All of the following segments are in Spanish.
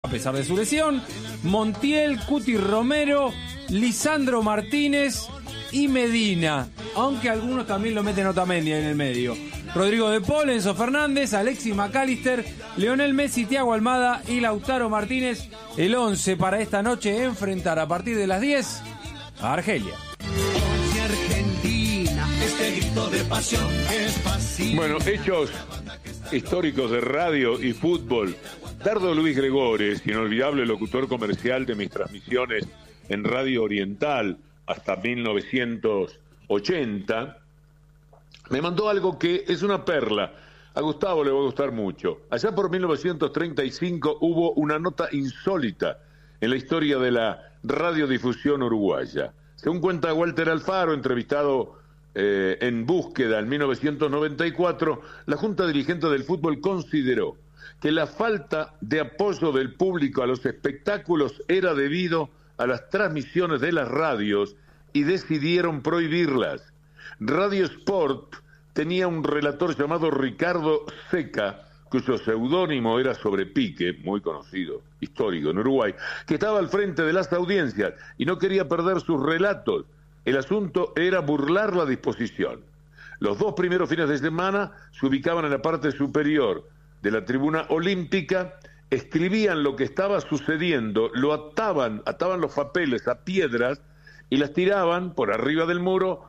a pesar de su lesión, Montiel, Cuti Romero, Lisandro Martínez y Medina, aunque algunos también lo meten Otamendi en el medio. Rodrigo de Paul, Enzo Fernández, Alexis McAllister, Lionel Messi, Thiago Almada y Lautaro Martínez. El 11 para esta noche enfrentar a partir de las 10 a Argelia. Bueno, hechos históricos de radio y fútbol. Dardo Luis Gregores, inolvidable locutor comercial de mis transmisiones en Radio Oriental hasta 1980, me mandó algo que es una perla. A Gustavo le va a gustar mucho. Allá por 1935 hubo una nota insólita en la historia de la radiodifusión uruguaya. Según cuenta Walter Alfaro, entrevistado en Búsqueda en 1994, la Junta Dirigente del Fútbol consideró que la falta de apoyo del público a los espectáculos era debido a las transmisiones de las radios y decidieron prohibirlas. Radio Sport tenía un relator llamado Ricardo Seca, cuyo seudónimo era Sobrepique, muy conocido, histórico en Uruguay, que estaba al frente de las audiencias y no quería perder sus relatos. El asunto era burlar la disposición. Los 2 primeros fines de semana se ubicaban en la parte superior de la tribuna olímpica, escribían lo que estaba sucediendo, lo ataban los papeles a piedras y las tiraban por arriba del muro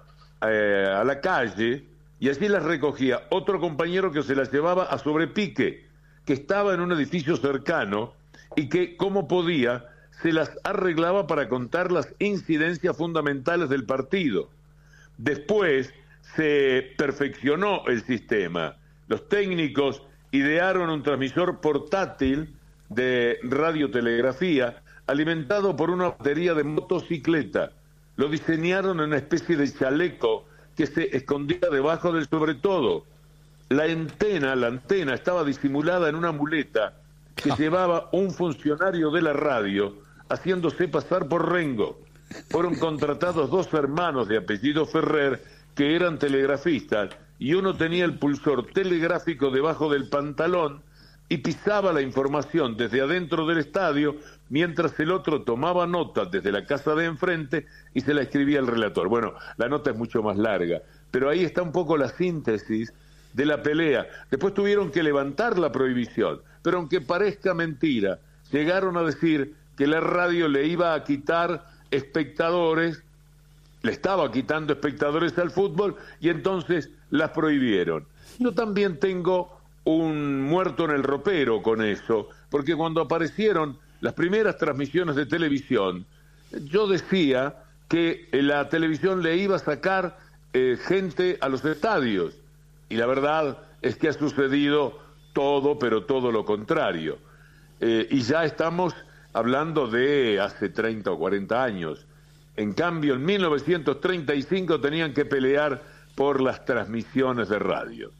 a la calle, y así las recogía otro compañero que se las llevaba a Sobrepique, que estaba en un edificio cercano y que, como podía, se las arreglaba para contar las incidencias fundamentales del partido. Después se perfeccionó el sistema. Los técnicos idearon un transmisor portátil de radiotelegrafía alimentado por una batería de motocicleta. Lo diseñaron en una especie de chaleco que se escondía debajo del sobretodo. La antena estaba disimulada en una muleta que llevaba un funcionario de la radio haciéndose pasar por Rengo. Fueron contratados 2 hermanos de apellido Ferrer que eran telegrafistas, y uno tenía el pulsor telegráfico debajo del pantalón y pisaba la información desde adentro del estadio, mientras el otro tomaba nota desde la casa de enfrente y se la escribía al relator. Bueno, la nota es mucho más larga, pero ahí está un poco la síntesis de la pelea. Después tuvieron que levantar la prohibición, pero aunque parezca mentira, llegaron a decir que la radio le iba a quitar espectadores, le estaba quitando espectadores al fútbol, y entonces las prohibieron. Yo también tengo un muerto en el ropero con eso, porque cuando aparecieron las primeras transmisiones de televisión, yo decía que la televisión le iba a sacar gente a los estadios, y la verdad es que ha sucedido todo, pero todo lo contrario. Y ya estamos hablando de hace 30 o 40 años. En cambio, en 1935 tenían que pelear por las transmisiones de radio.